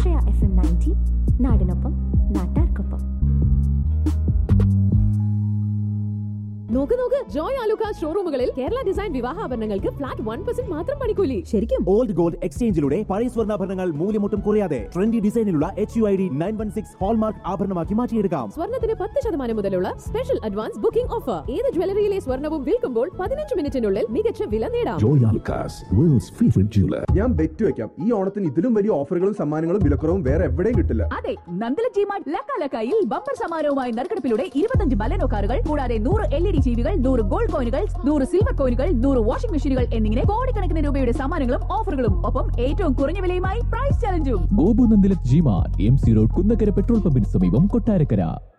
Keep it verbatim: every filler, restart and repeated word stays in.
ആശ്രയ F M ninety, നാടിനൊപ്പം നാട്ടാർക്കൊപ്പം. നോക്ക് നോക്ക്, Joy Alukkas ഷോറൂമുകളിൽ Kerala design വിവാഹാഭരണങ്ങൾക്ക് flat one percent മാത്രം പണിക്കൂലി. ശരിക്കും? ഓൾഡ് ഗോൾഡ് എക്സ്ചേഞ്ചിലൂടെ പഴയ സ്വർണ്ണാഭരണങ്ങൾ മൂല്യമൊട്ടും കുറയാതെ trendy ഡിസൈനിലുള്ള H U I D nine one six hallmark ആഭരണമാക്കി മാറ്റിയെടുക്കാം. സ്വർണ്ണത്തിന് പത്ത് ശതമാനം മുതലുള്ള സ്പെഷ്യൽ അഡ്വാൻസ് ബുക്കിംഗ് ഓഫർ. ഏത് ജ്വല്ലറിയിലെ സ്വർണ്ണവും വിൽക്കുമ്പോൾ പതിനഞ്ച് മിനിറ്റിനുള്ളിൽ മികച്ച വില നേടാം. Joy Alukkas, worlds favourite jeweler. ഞാൻ ബെറ്റ് വെക്കാം, ഈ ഓണത്തിന് ഇതിലും വലിയ ഓഫറുകളും സമ്മാനങ്ങളും വിലക്കുറവും വേറെ എവിടെയും കിട്ടില്ല. അതെ, നന്ദല ജിമാർട്ട് ലക്കാലക്കായിൽ ബമ്പർ സമ്മാനവുമായി നറുക്കെടുപ്പിലൂടെ ഇരുപത്തഞ്ച് ബലനോ കാറുകൾ കൂടാതെ നൂറ് എൽ ഇ ഡി ടിവികൾ, നൂറ് ഗോൾഡ് കോയിനുകൾ, നൂറ് സിൽവർ കോയിനുകൾ, നൂറ് വാഷിംഗ് മെഷീനുകൾ എന്നിങ്ങനെ കോടിക്കണക്കിന് രൂപയുടെ സമ്മാനങ്ങളും ഓഫറുകളും ഒപ്പം ഏറ്റവും കുറഞ്ഞ വിലയുമായി price ചലഞ്ചും. Gopu Nandilath G-Mart, M C road, Kunnakkara petrol പമ്പിന് സമീപം, കൊട്ടാരക്കര.